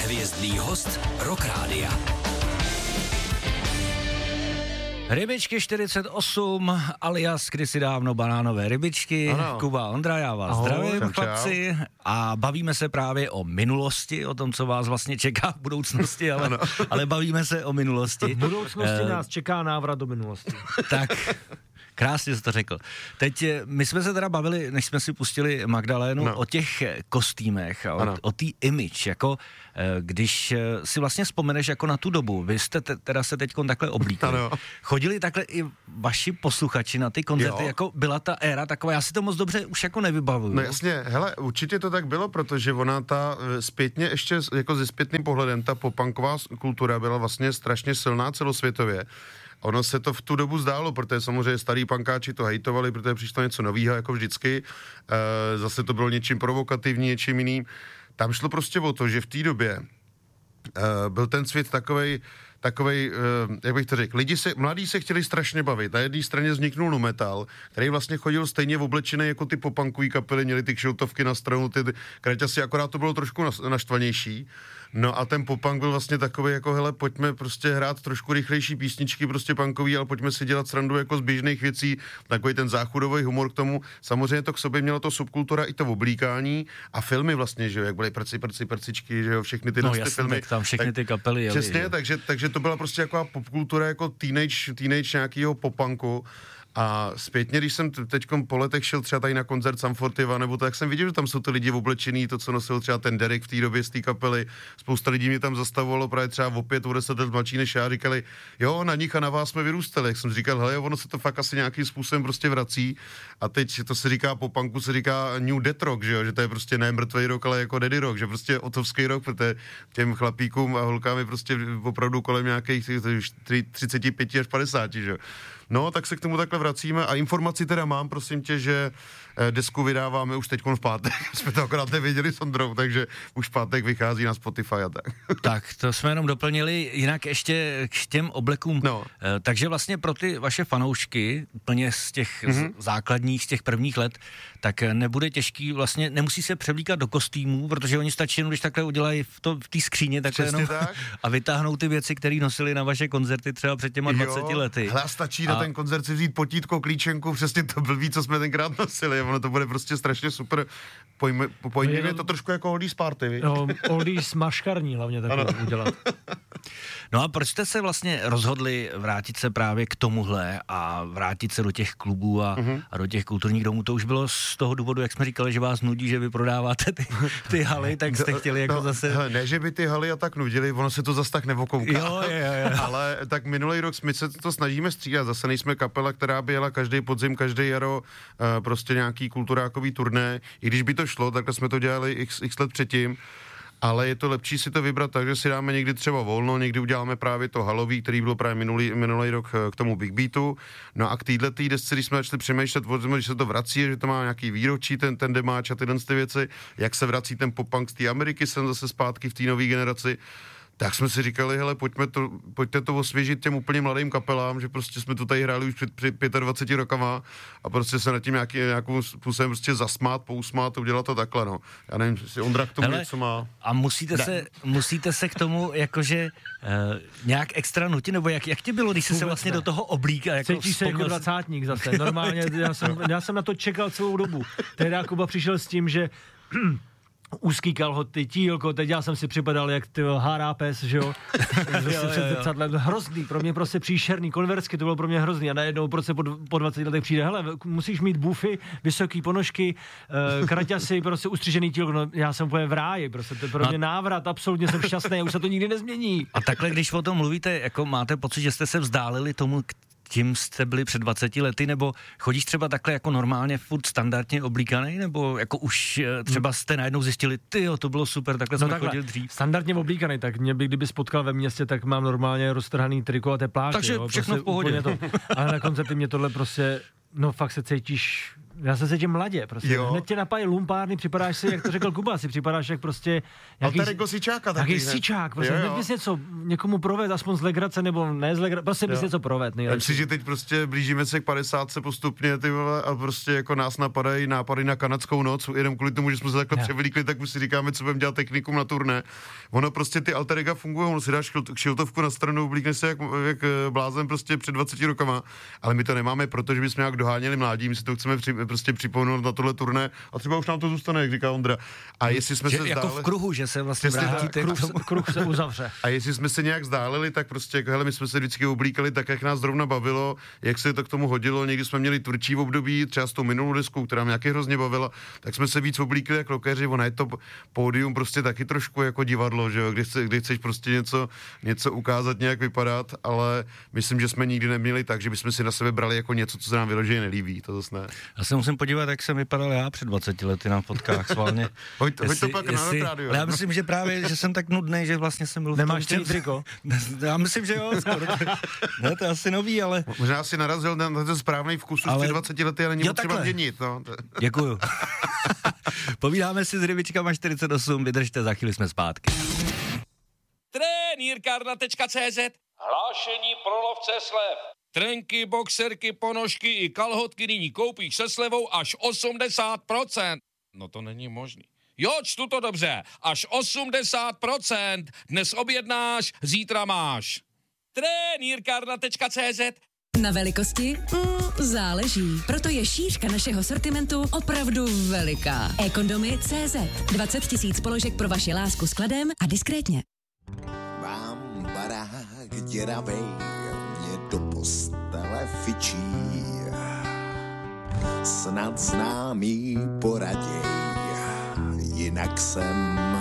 Hvězdný host Rock Rádia. Rybičky 48, alias kdysi dávno banánové rybičky, ano. Kuba, Ondra, já vás zdravím, chlapci, a bavíme se právě o minulosti, o tom, co vás vlastně čeká v budoucnosti, ale bavíme se o minulosti. V budoucnosti nás čeká návrat do minulosti. Tak, krásně jsi to řekl. Teď my jsme se teda bavili, než jsme si pustili Magdalénu, o těch kostýmech a o té image, jako když si vlastně vzpomeneš jako na tu dobu, vy jste teda se teďkon takhle oblíkali. Chodili takhle i vaši posluchači na ty koncerty, jako byla ta éra taková, já si to moc dobře už jako nevybavuju. No jasně, hele, určitě to tak bylo, protože ona ta zpětně ještě jako se zpětným pohledem, ta popunková kultura byla vlastně strašně silná celosvětově. Ono se to v tu dobu zdálo, protože samozřejmě starý punkáči to hejtovali, protože přišlo něco novýho, jako vždycky. Zase to bylo něčím provokativní, něčím jiným. Tam šlo prostě o to, že v té době byl ten svět takovej, jak bych to řekl, mladí se chtěli strašně bavit. Na jedné straně vzniknul nu metal, který vlastně chodil stejně oblečený jako ty popunkový kapely, měli ty kšiltovky na stranu, ty kraťasy, akorát to bylo trošku naštvanější. No a ten popunk byl vlastně takový jako, hele, pojďme prostě hrát trošku rychlejší písničky, prostě punkový, ale pojďme si dělat srandu jako z běžných věcí, takový ten záchodový humor k tomu. Samozřejmě to k sobě mělo to subkultura i to oblíkání a filmy vlastně, že jo, jak byly prcičky, že jo, všechny ty filmy. Tak tam všechny ty kapely jeli. Přesně, takže to byla prostě jako popkultura, jako teenage nějakýho popunku. A zpětně, když jsem teďkom po letech šel třeba tady na koncert Sum 41, nebo tak jsem viděl, že tam jsou ty lidi oblečený, to, co nosil třeba ten Derek v té době z té kapely. Spousta lidí mě tam zastavovalo právě třeba o 10 let mladší než já, říkali, jo, na nich a na vás jsme vyrůstali. Jak jsem říkal, hele, ono se to fakt asi nějakým způsobem prostě vrací. A teď to se říká po punku, se říká New Dead Rock, že jo, že to je prostě ne mrtvej rock, ale jako Daddy Rock, že prostě otovský rock, protože těm chlapíkům a holkám je prostě opravdu kolem nějakých 35 až 50, že jo. No, tak se k tomu takhle vracíme a informaci teda mám, prosím tě, že desku vydáváme už teďkon v pátek, jsme to akorát nevěděli s Ondrou, takže už v pátek vychází na Spotify a tak. Tak, to jsme jenom doplnili, jinak ještě k těm oblekům, takže vlastně pro ty vaše fanoušky, úplně z těch základních, z těch prvních let, tak nebude těžký, vlastně nemusí se převlíkat do kostýmů, protože oni stačí jenom, když takhle udělají v té skříně takhle jenom tak. A vytáhnou ty věci, které nosili na vaše koncerty třeba před těma 20 lety. Hla, stačí na ten koncert si vzít potítko, klíčenku, přesně to blbý, co jsme tenkrát nosili, ono to bude prostě strašně super. Pojďme to trošku jako Oldies party, víš? No, Oldies maškarní hlavně taky udělat. No a proč jste se vlastně rozhodli vrátit se právě k tomuhle a vrátit se do těch klubů a do těch kulturních domů? To už bylo z toho důvodu, jak jsme říkali, že vás nudí, že vy prodáváte ty haly, tak jste chtěli jako zase... Hele, ne, že by ty haly a tak nudili, ono se to zase tak nevokouká. Jo. Ale tak minulý rok my se to snažíme střídat, zase nejsme kapela, která by jela každý podzim, každý jaro prostě nějaký kulturákový turné, i když by to šlo, takhle jsme to dělali x let předtím. Ale je to lepší si to vybrat tak, že si dáme někdy třeba volno, někdy uděláme právě to halový, který byl právě minulý rok k tomu Big Beatu. No a k této desce, když jsme začali přemýšlet, že se to vrací, že to má nějaký výročí, ten demáč a tyhle věci, jak se vrací ten pop-punk z té Ameriky, jsem zase zpátky v té nové generaci. Tak jsme si říkali, hele, pojďte to osvěžit těm úplně mladým kapelám, že prostě jsme to tady hráli už před 25 rokama a prostě se nad tím nějakým způsobem prostě zasmát, pousmát a udělat to takhle, no. Já nevím, jestli Ondra k tomu něco má. A musíte se k tomu jakože nějak extra nutit, nebo jak ti bylo, když jsi se vlastně do toho oblíkal? Jako cítíš se jako dvacátník zase, normálně, já jsem na to čekal celou dobu. Tehdy Kuba přišel s tím, že úzký kalhoty, tílko, teď já jsem si připadal jak ty hárá pes, že jo? Hrozný, pro mě prostě příšerný, konversky, to bylo pro mě hrozný a najednou prostě po 20 letech přijde, hele, musíš mít bufy, vysoký ponožky, kraťasy, prostě ustřižený tílko, no já jsem úplně v ráji, prostě to je pro mě návrat, absolutně jsem šťastný, už se to nikdy nezmění. A takhle, když o tom mluvíte, jako máte pocit, že jste se vzdálili tomu, tím jste byli před 20 lety, nebo chodíš třeba takhle jako normálně furt standardně oblíkaný, nebo jako už třeba jste najednou zjistili, tyjo, to bylo super, takhle jsme chodili dřív. Standardně oblíkaný, tak mě by kdyby spotkal ve městě, tak mám normálně roztrhaný triko a tepláky. Takže jo, všechno prostě v pohodě. ale na koncerty mě tohle prostě, no fakt se cítíš Já se cítím mladě, prostě. Jo. Hned tě napadají lumpárny, připadáš si, jak to řekl Kuba, si připadáš jak prostě... Alter ego sičáka taky. Jaký sičák, prostě. Hned bys něco někomu proved, aspoň z legrace, nebo ne z legrace, prostě bys něco proved. Myslím, že teď prostě blížíme se k 50 postupně, ty vole, a prostě jako nás napadají nápady na kanadskou noc, jenom kvůli tomu, že jsme se takhle převlíkli, tak už si říkáme, co budeme dělat technikum na turné. Ono prostě ty alter ega fungují, on si dáš kšiltovku na stranu, oblíkne se jak blázen prostě před 20 rokama, ale my to nemáme, protože bychom nějak doháněli mládí, my si to chceme prostě připomenout na tohle turné a třeba už nám to zůstane, jak říká Ondra. A jestli jsme se jako v kruhu, že se vlastně vrátíte. Kruh se uzavře. A jestli jsme se nějak vzdálili, tak prostě jako, hele, my jsme se vždycky oblíkali tak, jak nás zrovna bavilo, jak se to k tomu hodilo. Někdy jsme měli tvrdší období, třeba s tou minulou deskou, která mě nějaký hrozně bavila, tak jsme se víc oblíkali jak rockeři. Ono je to pódium prostě taky trošku jako divadlo, že jo, kdy chceš prostě něco ukázat, nějak vypadat, ale myslím, že jsme nikdy neměli tak, že bychom si na sebe brali jako něco, co se nám vyloženě nelíbí. To zase ne. Já se musím podívat, jak jsem vypadal já před 20 lety na fotkách schválně. Hoď to pak na rádio. Já myslím, že právě, že jsem tak nudnej, že vlastně jsem byl Nemáš ten triko? Já myslím, že jo, skoro. Ne, to je asi nový, ale... Možná si narazil na ten správný vkus už před 20 lety, ale není potřeba měnit. No. Děkuju. Povídáme si s Rybičkama 48, vydržte, za chvíli jsme zpátky. Trenýrkárna.cz Hlášení pro lovce slev. Trenky, boxerky, ponožky i kalhotky nyní koupíš se slevou až 80%. No to není možný. Jo, čtu to dobře. Až 80%. Dnes objednáš, zítra máš. Trenýrkárna.cz Na velikosti? Záleží. Proto je šířka našeho sortimentu opravdu veliká. eKondomy.cz 20 000 položek pro vaši lásku s kladem a diskrétně. Mám barák děravej, mě do postele fičí. Snad známý poraděj, jinak jsem